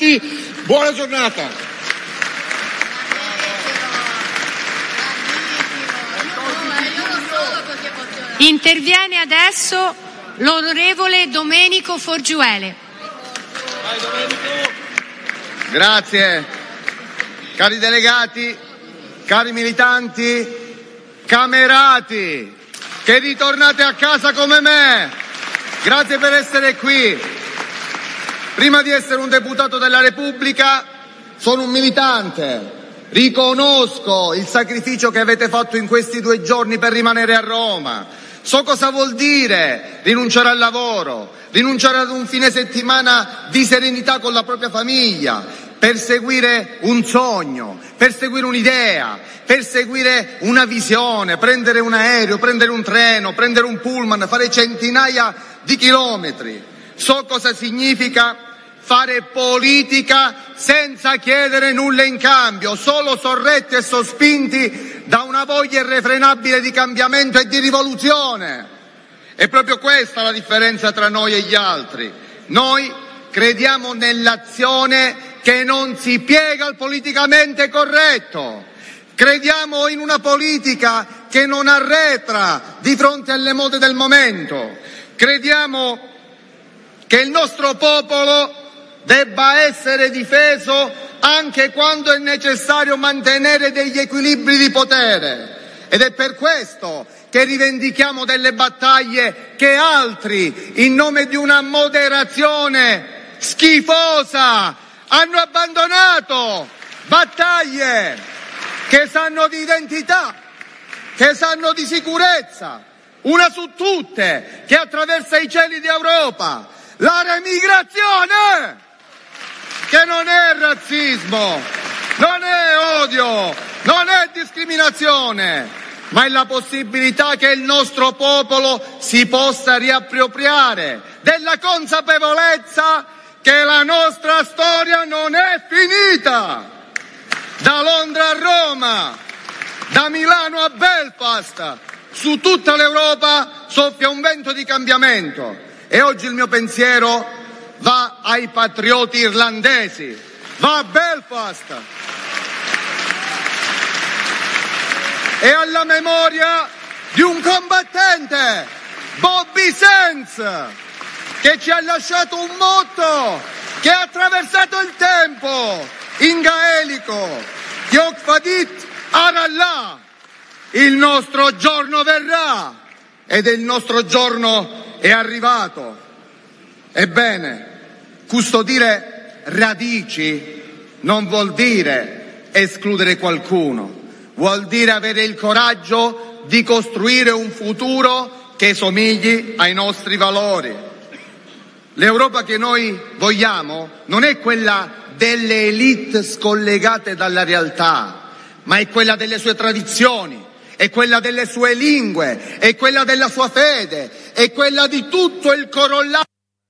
Buona giornata. Interviene adesso l'onorevole Domenico Forgiuele. Vai Domenico. Grazie. Cari delegati, cari militanti, camerati, che ritornate a casa come me. Grazie per essere qui. Prima di essere un deputato della Repubblica, sono un militante. Riconosco il sacrificio che avete fatto in questi 2 giorni per rimanere a Roma. So cosa vuol dire rinunciare al lavoro, rinunciare ad un fine settimana di serenità con la propria famiglia, perseguire un sogno, perseguire un'idea, perseguire una visione, prendere un aereo, prendere un treno, prendere un pullman, fare centinaia di chilometri. So cosa significa fare politica senza chiedere nulla in cambio, solo sorretti e sospinti da una voglia irrefrenabile di cambiamento e di rivoluzione. È proprio questa la differenza tra noi e gli altri. Noi crediamo nell'azione che non si piega al politicamente corretto. Crediamo in una politica che non arretra di fronte alle mode del momento. Crediamo che il nostro popolo debba essere difeso anche quando è necessario mantenere degli equilibri di potere. Ed è per questo che rivendichiamo delle battaglie che altri, in nome di una moderazione schifosa, hanno abbandonato. Battaglie che sanno di identità, che sanno di sicurezza. Una su tutte, che attraversa i cieli di Europa, la remigrazione, che non è razzismo, non è odio, non è discriminazione, ma è la possibilità che il nostro popolo si possa riappropriare della consapevolezza che la nostra storia non è finita. Da Londra a Roma, da Milano a Belfast, su tutta l'Europa soffia un vento di cambiamento e oggi il mio pensiero va ai patrioti irlandesi, va a Belfast e alla memoria di un combattente, Bobby Sands, che ci ha lasciato un motto che ha attraversato il tempo in gaelico: Diokfadit Arallah. Il nostro giorno verrà ed il nostro giorno è arrivato. Ebbene, custodire radici non vuol dire escludere qualcuno, vuol dire avere il coraggio di costruire un futuro che somigli ai nostri valori. L'Europa che noi vogliamo non è quella delle élite scollegate dalla realtà, ma è quella delle sue tradizioni, è quella delle sue lingue, è quella della sua fede, è quella di tutto il corollario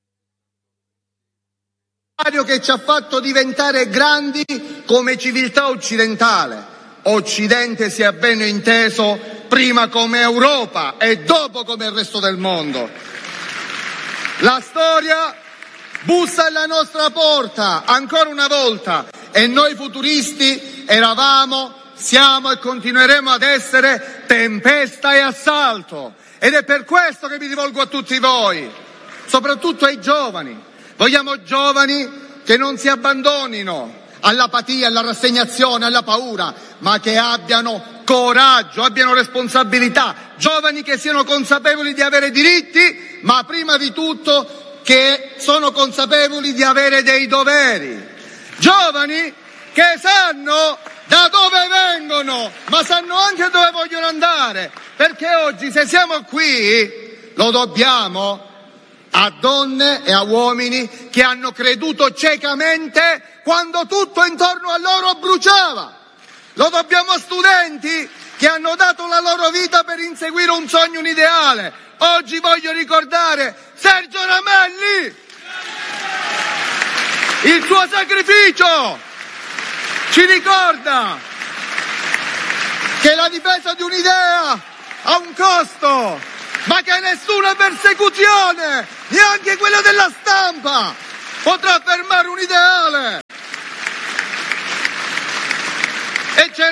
che ci ha fatto diventare grandi come civiltà occidentale. Occidente sia ben inteso prima come Europa e dopo come il resto del mondo. La storia bussa alla nostra porta ancora una volta e noi futuristi eravamo, siamo e continueremo ad essere tempesta e assalto. Ed è per questo che mi rivolgo a tutti voi, soprattutto ai giovani. Vogliamo giovani che non si abbandonino all'apatia, alla rassegnazione, alla paura, ma che abbiano coraggio, abbiano responsabilità. Giovani che siano consapevoli di avere diritti, ma prima di tutto che sono consapevoli di avere dei doveri. Giovani che sanno da dove vengono, ma sanno anche dove vogliono andare, perché oggi se siamo qui lo dobbiamo a donne e a uomini che hanno creduto ciecamente quando tutto intorno a loro bruciava. Lo dobbiamo a studenti che hanno dato la loro vita per inseguire un sogno, un ideale. Oggi voglio ricordare Sergio Ramelli, il suo sacrificio ci ricorda che la difesa di un'idea ha un costo, ma che nessuna persecuzione, neanche quella della stampa, potrà fermare un ideale.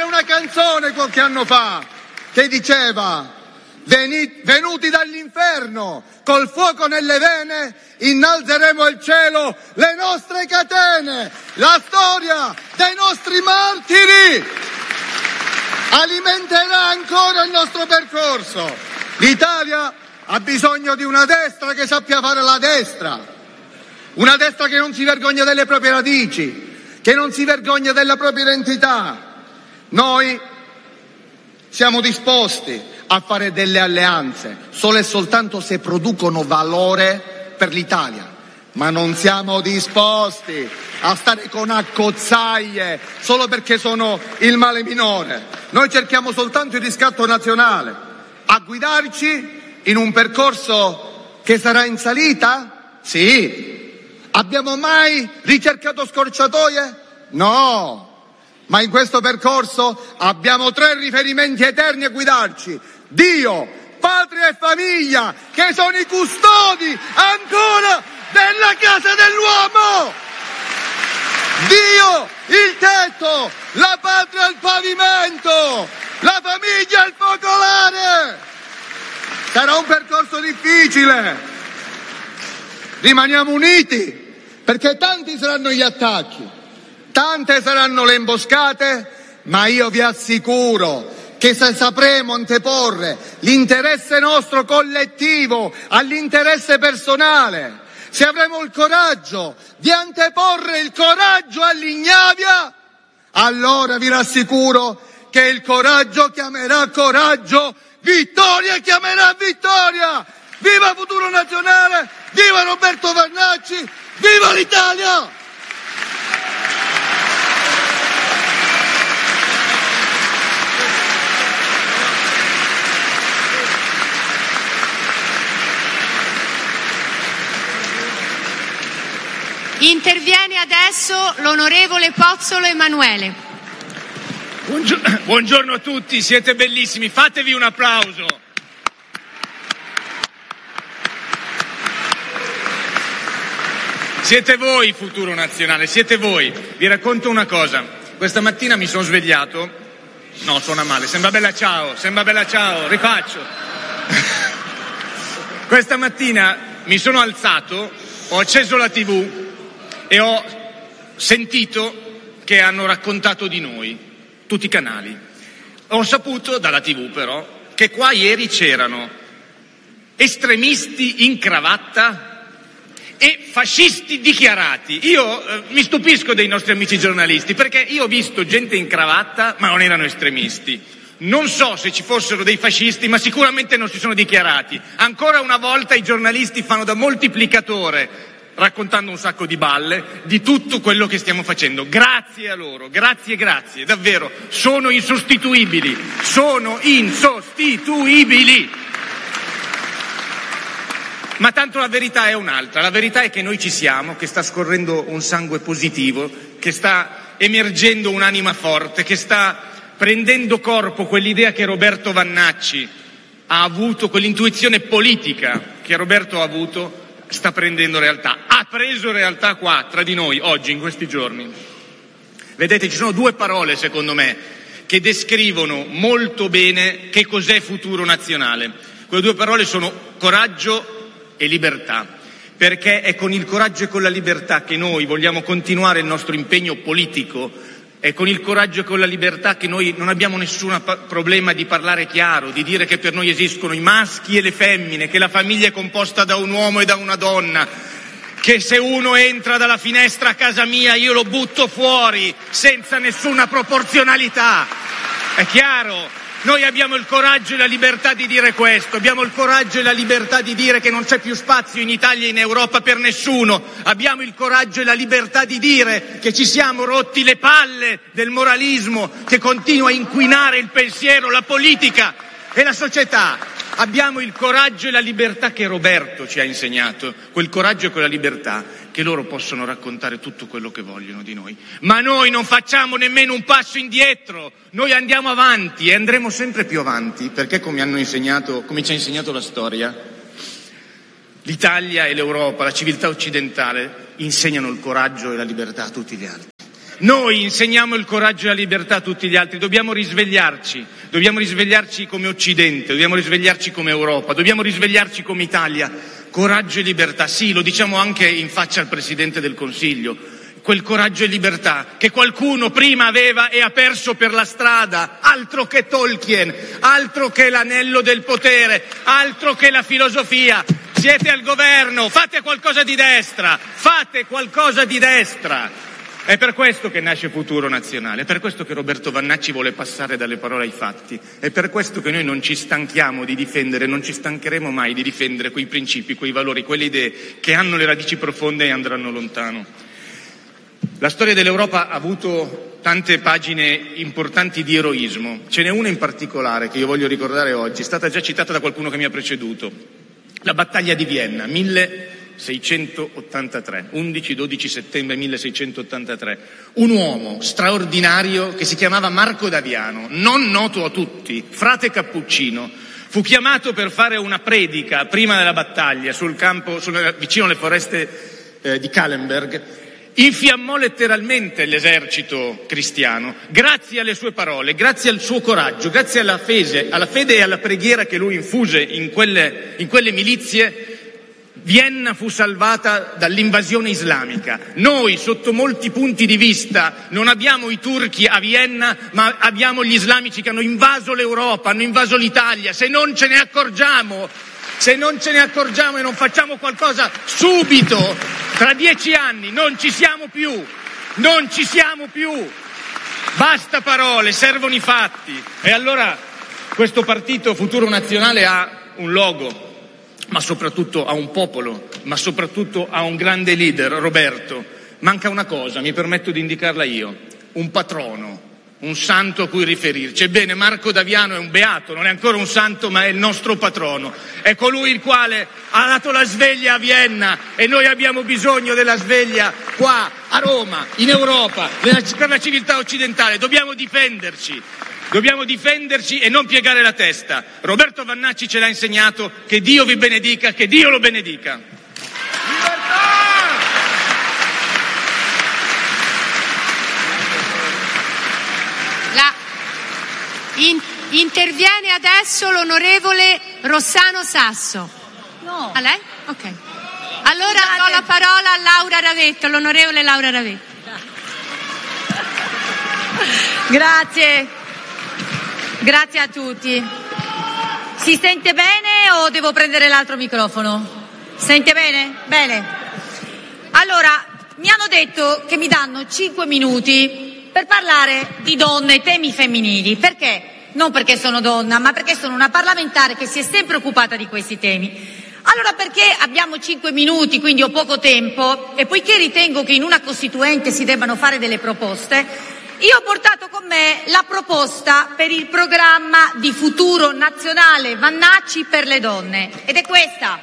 C'era una canzone qualche anno fa che diceva: venuti dall'inferno, col fuoco nelle vene, innalzeremo al cielo le nostre catene. La storia dei nostri martiri alimenterà ancora il nostro percorso. L'Italia ha bisogno di una destra che sappia fare la destra, una destra che non si vergogna delle proprie radici, che non si vergogna della propria identità. Noi siamo disposti a fare delle alleanze solo e soltanto se producono valore per l'Italia, ma non siamo disposti a stare con accozzaglie solo perché sono il male minore. Noi cerchiamo soltanto il riscatto nazionale, a guidarci in un percorso che sarà in salita? Sì. Abbiamo mai ricercato scorciatoie? No. Ma in questo percorso abbiamo 3 riferimenti eterni a guidarci: Dio, patria e famiglia, che sono i custodi ancora della casa dell'uomo. Dio, il tetto, la patria, il pavimento, la famiglia, il focolare. Sarà un percorso difficile. Rimaniamo uniti, perché tanti saranno gli attacchi, tante saranno le imboscate, ma io vi assicuro che se sapremo anteporre l'interesse nostro collettivo all'interesse personale, se avremo il coraggio di anteporre il coraggio all'ignavia, allora vi rassicuro che il coraggio chiamerà coraggio, vittoria chiamerà vittoria. Viva Futuro Nazionale, viva Roberto Vannacci, viva l'Italia! Interviene adesso l'onorevole Pozzolo Emanuele. Buongiorno a tutti, siete bellissimi, fatevi un applauso. Siete voi Futuro Nazionale, siete voi. Vi racconto una cosa, questa mattina mi sono svegliato, no suona male, sembra bella ciao, rifaccio. Questa mattina mi sono alzato, ho acceso la TV e ho sentito che hanno raccontato di noi, tutti i canali. Ho saputo dalla TV però che qua ieri c'erano estremisti in cravatta e fascisti dichiarati. Io mi stupisco dei nostri amici giornalisti, perché io ho visto gente in cravatta ma non erano estremisti. Non so se ci fossero dei fascisti, ma sicuramente non si sono dichiarati. Ancora una volta i giornalisti fanno da moltiplicatore, raccontando un sacco di balle di tutto quello che stiamo facendo. Grazie a loro, grazie, davvero, sono insostituibili. Ma tanto la verità è un'altra, la verità è che noi ci siamo, che sta scorrendo un sangue positivo, che sta emergendo un'anima forte, che sta prendendo corpo quell'idea che Roberto Vannacci ha avuto, quell'intuizione politica che Roberto ha avuto, sta prendendo realtà, ha preso realtà qua, tra di noi, oggi, in questi giorni. Vedete, ci sono 2 parole, secondo me, che descrivono molto bene che cos'è Futuro Nazionale. Quelle 2 parole sono coraggio e libertà, perché è con il coraggio e con la libertà che noi vogliamo continuare il nostro impegno politico. È con il coraggio e con la libertà che noi non abbiamo nessun problema di parlare chiaro, di dire che per noi esistono i maschi e le femmine, che la famiglia è composta da un uomo e da una donna, che se uno entra dalla finestra a casa mia io lo butto fuori senza nessuna proporzionalità. È chiaro? Noi abbiamo il coraggio e la libertà di dire questo, abbiamo il coraggio e la libertà di dire che non c'è più spazio in Italia e in Europa per nessuno, abbiamo il coraggio e la libertà di dire che ci siamo rotti le palle del moralismo che continua a inquinare il pensiero, la politica e la società. Abbiamo il coraggio e la libertà che Roberto ci ha insegnato, quel coraggio e quella libertà che loro possono raccontare tutto quello che vogliono di noi. Ma noi non facciamo nemmeno un passo indietro, noi andiamo avanti e andremo sempre più avanti, perché come ci ha insegnato la storia, l'Italia e l'Europa, la civiltà occidentale, insegnano il coraggio e la libertà a tutti gli altri. Noi insegniamo il coraggio e la libertà a tutti gli altri, dobbiamo risvegliarci come Occidente, dobbiamo risvegliarci come Europa, dobbiamo risvegliarci come Italia. Coraggio e libertà, sì, lo diciamo anche in faccia al Presidente del Consiglio, quel coraggio e libertà che qualcuno prima aveva e ha perso per la strada, altro che Tolkien, altro che l'anello del potere, altro che la filosofia. Siete al governo, fate qualcosa di destra, fate qualcosa di destra. È per questo che nasce Futuro Nazionale, è per questo che Roberto Vannacci vuole passare dalle parole ai fatti, è per questo che noi non ci stanchiamo di difendere, non ci stancheremo mai di difendere quei principi, quei valori, quelle idee che hanno le radici profonde e andranno lontano. La storia dell'Europa ha avuto tante pagine importanti di eroismo, ce n'è una in particolare che io voglio ricordare oggi, è stata già citata da qualcuno che mi ha preceduto, la battaglia di Vienna, 1683, 11-12 settembre 1683. Un uomo straordinario che si chiamava Marco d'Aviano, non noto a tutti, frate cappuccino, fu chiamato per fare una predica prima della battaglia sul campo, vicino alle foreste di Kahlenberg. Infiammò letteralmente l'esercito cristiano, grazie alle sue parole, grazie al suo coraggio, grazie alla fede e alla preghiera che lui infuse in quelle milizie. Vienna fu salvata dall'invasione islamica. Noi, sotto molti punti di vista, non abbiamo i turchi a Vienna, ma abbiamo gli islamici che hanno invaso l'Europa, hanno invaso l'Italia. Se non ce ne accorgiamo e non facciamo qualcosa subito, tra 10 anni non ci siamo più. Basta parole, servono i fatti. E allora questo partito Futuro Nazionale ha un logo, ma soprattutto ha un popolo, ma soprattutto ha un grande leader, Roberto. Manca una cosa, mi permetto di indicarla io, un patrono, un santo a cui riferirci. Ebbene, Marco d'Aviano è un beato, non è ancora un santo, ma è il nostro patrono. È colui il quale ha dato la sveglia a Vienna e noi abbiamo bisogno della sveglia qua, a Roma, in Europa, per la civiltà occidentale. Dobbiamo difenderci e non piegare la testa. Roberto Vannacci ce l'ha insegnato, che Dio vi benedica, che Dio lo benedica. Interviene adesso l'onorevole Rossano Sasso. No. A lei? Ok. Allora do la parola a Laura Ravetto, l'onorevole Laura Ravetto. Grazie a tutti. Si sente bene o devo prendere l'altro microfono? Sente bene? Bene. Allora, mi hanno detto che mi danno 5 minuti per parlare di donne e temi femminili. Perché? Non perché sono donna, ma perché sono una parlamentare che si è sempre occupata di questi temi. Allora, perché abbiamo 5 minuti, quindi ho poco tempo, e poiché ritengo che in una costituente si debbano fare delle proposte, io ho portato con me la proposta per il programma di Futuro Nazionale Vannacci per le donne, ed è questa.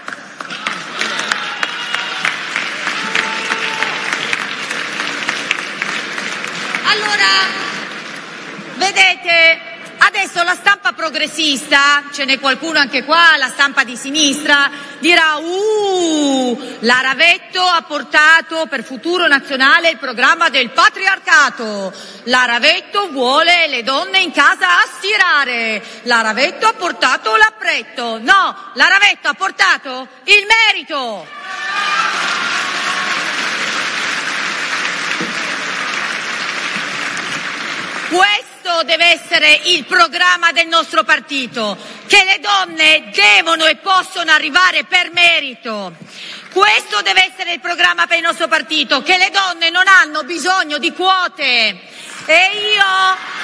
Allora, vedete, adesso la stampa progressista, ce n'è qualcuno anche qua, la stampa di sinistra, dirà la Ravetto ha portato per Futuro Nazionale il programma del patriarcato, la Ravetto vuole le donne in casa a stirare, la Ravetto ha portato l'appretto. No, la Ravetto ha portato il merito. Questo deve essere il programma del nostro partito, che le donne devono e possono arrivare per merito. Questo deve essere il programma per il nostro partito, che le donne non hanno bisogno di quote. E io